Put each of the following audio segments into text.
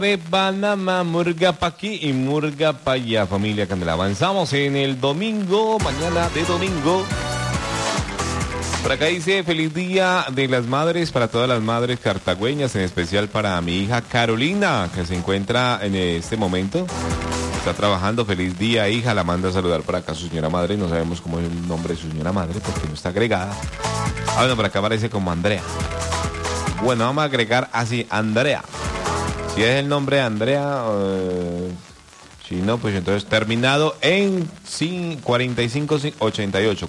de Panamá, murga pa' aquí y murga pa' allá, familia Candela. Avanzamos en el domingo, mañana de domingo. Por acá dice, feliz día de las madres para todas las madres cartagüeñas, en especial para mi hija Carolina, que se encuentra en este momento. Está trabajando, feliz día, hija, la manda a saludar por acá su señora madre. No sabemos cómo es el nombre de su señora madre porque no está agregada. Ah, bueno, por acá aparece como Andrea. Bueno, vamos a agregar así, Andrea. Si es el nombre de Andrea, si no, pues entonces terminado en 4588.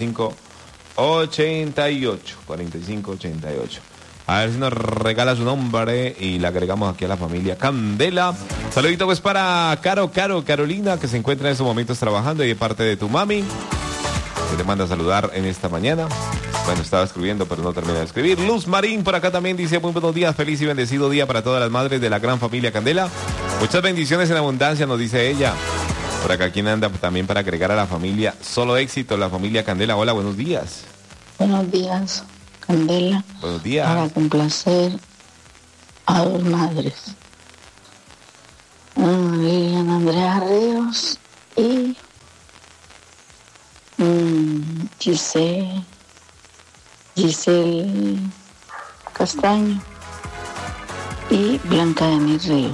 A ver si nos regala su nombre y la agregamos aquí a la familia Candela. Saludito pues para Carolina, que se encuentra en estos momentos trabajando y de parte de tu mami, que te manda a saludar en esta mañana. Bueno, estaba escribiendo, pero no terminé de escribir. Luz Marín por acá también dice, muy buenos días, feliz y bendecido día para todas las madres de la gran familia Candela. Muchas bendiciones en abundancia, nos dice ella. Por acá, ¿quién anda también para agregar a la familia? Solo éxito, la familia Candela. Hola, buenos días. Buenos días, Candela. Buenos días. Para complacer a dos madres. Lilian Andrea Ríos y Giselle Castaño y Blanca Denis Ríos,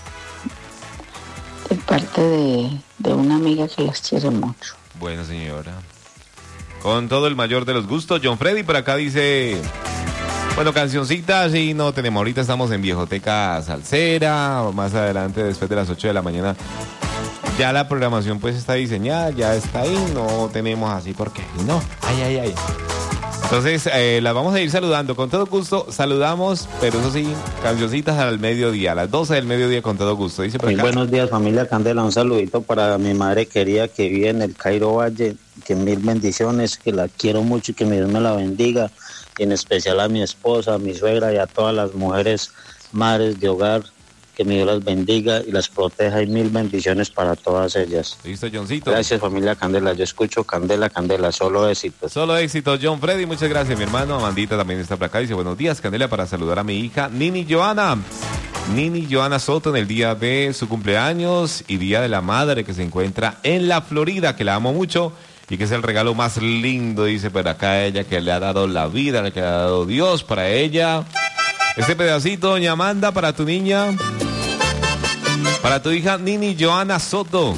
de parte de una amiga que las quiere mucho. Bueno, señora, con todo el mayor de los gustos. John Freddy por acá dice, bueno, cancioncitas y no tenemos, ahorita estamos en Viejoteca Salsera, más adelante después de las 8 de la mañana. Ya la programación pues está diseñada, ya está ahí, no tenemos así porque no, ay. Entonces, las vamos a ir saludando con todo gusto. Saludamos, pero eso sí, cancioncitas al mediodía, a las 12 del mediodía con todo gusto. Dice por acá. Buenos días, familia Candela. Un saludito para mi madre querida que vive en el Cairo Valle. Que mil bendiciones, que la quiero mucho y que mi Dios me la bendiga. Y en especial a mi esposa, a mi suegra y a todas las mujeres madres de hogar. Que mi Dios las bendiga y las proteja y mil bendiciones para todas ellas. Listo, Johncito. Gracias, familia Candela. Yo escucho Candela, solo éxitos. Solo éxitos, John Freddy. Muchas gracias, mi hermano. Amandita también está por acá. Dice, buenos días, Candela, para saludar a mi hija Nini Joana Soto en el día de su cumpleaños y Día de la Madre, que se encuentra en la Florida, que la amo mucho y que es el regalo más lindo, dice por acá ella, que le ha dado la vida, que le ha dado Dios para ella. Este pedacito, doña Amanda, para tu niña, para tu hija Nini Joana Soto,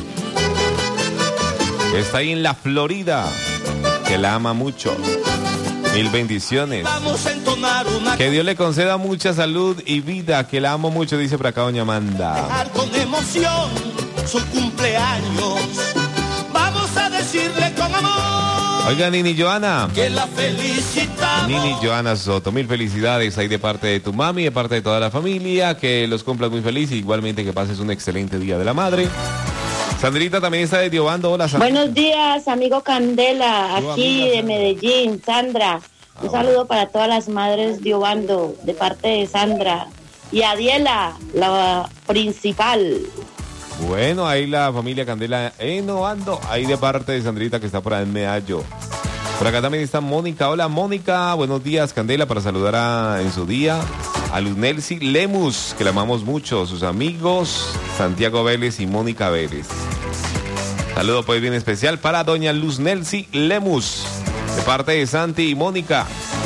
que está ahí en la Florida, que la ama mucho. Mil bendiciones. Que Dios le conceda mucha salud y vida, que la amo mucho, dice por acá doña Amanda. Con emoción su cumpleaños, vamos a decirle con amor. Oiga, Nini Joana, Que la felicitamos. Nini Joana Soto, mil felicidades ahí de parte de tu mami, de parte de toda la familia, que los cumplas muy feliz y igualmente que pases un excelente Día de la Madre. Sandrita también está de Diobando. Hola, Sandra. Buenos días, amigo Candela, aquí de Medellín, Sandra. Un saludo para todas las madres de Obando, de parte de Sandra. Y Adiela, la principal. Bueno, ahí la familia Candela en Obando, ahí de parte de Sandrita que está por ahí en Medallo. Por acá también está Mónica. Hola, Mónica. Buenos días, Candela, para saludar en su día a Luz Nelcy Lemus, que la amamos mucho, sus amigos Santiago Vélez y Mónica Vélez. Saludo pues bien especial para doña Luz Nelcy Lemus, de parte de Santi y Mónica.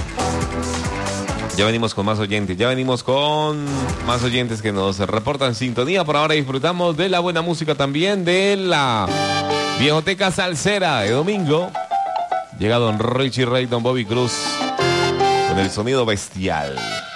Ya venimos con más oyentes, que nos reportan sintonía. Por ahora disfrutamos de la buena música también, de la Viejoteca Salsera de domingo. Llega don Richie Ray, don Bobby Cruz, con el sonido bestial.